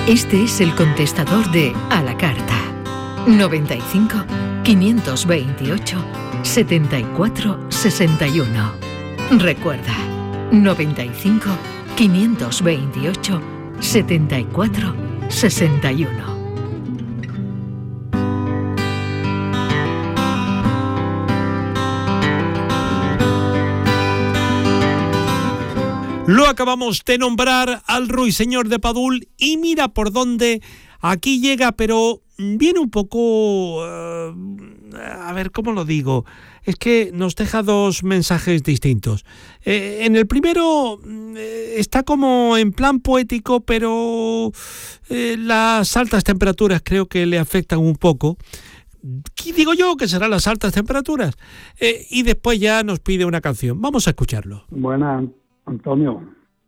Este es el contestador de A la Carta. 95 528 74 61. Recuerda, 95 528 74 61. Lo acabamos de nombrar al ruiseñor de Padul y mira por dónde aquí llega, pero viene un poco... a ver, ¿cómo lo digo? Es que nos deja dos mensajes distintos. En el primero está como en plan poético, pero las altas temperaturas creo que le afectan un poco. ¿Qué digo yo que serán las altas temperaturas? Y después ya nos pide una canción. Vamos a escucharlo. Buenas, Antonio.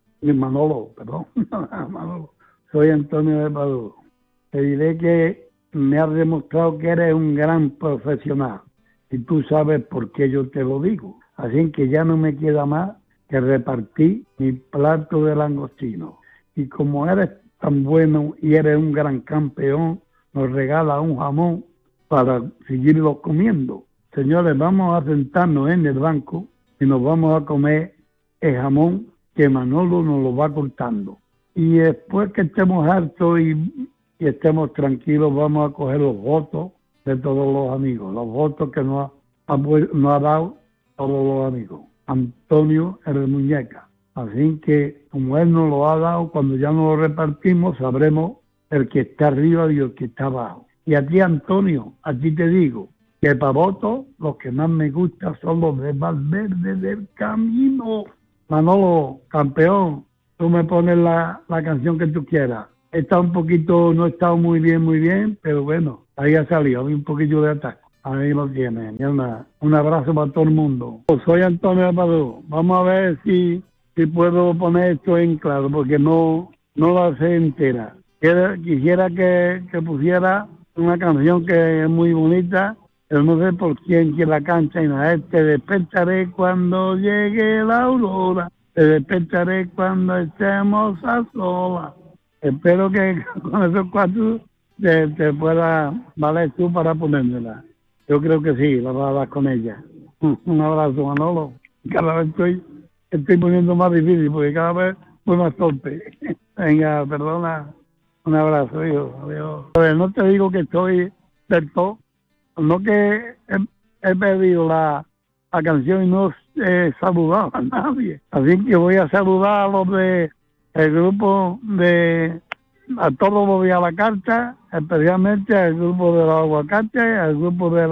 Manolo, perdón. Manolo. Soy Antonio de Padul. Te diré que me has demostrado que eres un gran profesional. Y tú sabes por qué yo te lo digo. Así que ya no me queda más que repartir mi plato de langostino. Y como eres tan bueno y eres un gran campeón, nos regala un jamón para seguirlo comiendo. Señores, vamos a sentarnos en el banco y nos vamos a comer el jamón que Manolo nos lo va cortando. Y después que estemos hartos y estemos tranquilos, vamos a coger los votos de todos los amigos, los votos que nos ha dado todos los amigos. Antonio el Muñeca. Así que, como él nos lo ha dado, cuando ya nos lo repartimos, sabremos el que está arriba y el que está abajo. Y a ti, Antonio, a ti te digo que para votos, los que más me gustan son los de Valverde del Camino. Manolo, campeón, tú me pones la canción que tú quieras. No ha estado muy bien, pero bueno, ahí ha salido, hay un poquillo de ataque. Ahí lo tienen. Un abrazo para todo el mundo. Soy Antonio de Padul. Vamos a ver si puedo poner esto en claro, porque no la sé entera. Quisiera que pusiera una canción que es muy bonita, pero no sé por quién la canta y nada. Te despertaré cuando llegue la aurora, te despertaré cuando estemos a solas. Espero que con esos cuatro te pueda valer tú para ponérmela. Yo creo que sí, la vas a dar con ella. Un abrazo, Manolo. Cada vez estoy poniendo más difícil porque cada vez voy más torpe. Venga, perdona. Un abrazo, hijo. Adiós. A ver, no te digo que estoy del todo, no que he perdido la canción y no he saludado a nadie. Así que voy a saludar a los de el grupo a todos los de A la Carta, especialmente al grupo de los aguacates, al grupo de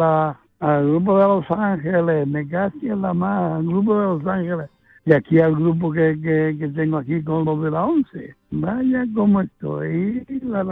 Los Ángeles, me casi en la más, al grupo de Los Ángeles, y aquí al grupo que tengo aquí con los de la 11. Vaya como estoy, la.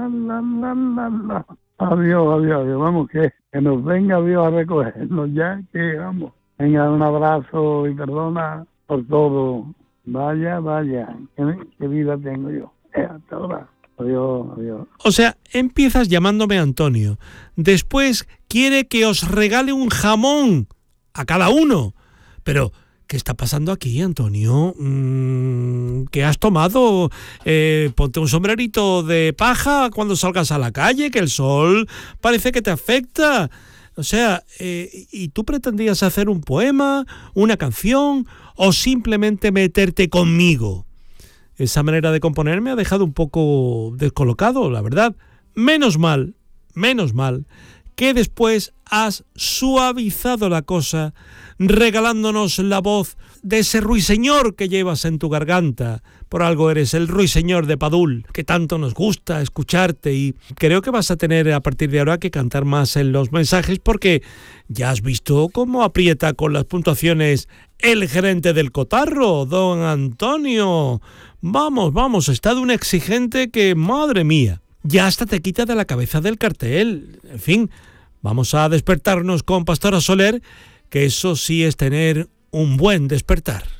Adiós, vamos, que nos venga Dios a recogernos ya, que vamos. Venga, un abrazo y perdona por todo. Vaya, qué vida tengo yo. Hasta ahora. Adiós. O sea, empiezas llamándome Antonio. Después quiere que os regale un jamón a cada uno. Pero, ¿qué está pasando aquí, Antonio? ¿Qué has tomado? Ponte un sombrerito de paja cuando salgas a la calle, que el sol parece que te afecta. O sea, ¿y tú pretendías hacer un poema, una canción o simplemente meterte conmigo? Esa manera de componer me ha dejado un poco descolocado, la verdad. Menos mal que después has suavizado la cosa regalándonos la voz de ese ruiseñor que llevas en tu garganta. Por algo eres el ruiseñor de Padul, que tanto nos gusta escucharte, y creo que vas a tener a partir de ahora que cantar más en los mensajes porque ya has visto cómo aprieta con las puntuaciones el gerente del Cotarro, don Antonio. Vamos, está de un exigente que, madre mía, ya hasta te quita de la cabeza del cartel. En fin, vamos a despertarnos con Pastora Soler, que eso sí es tener un buen despertar.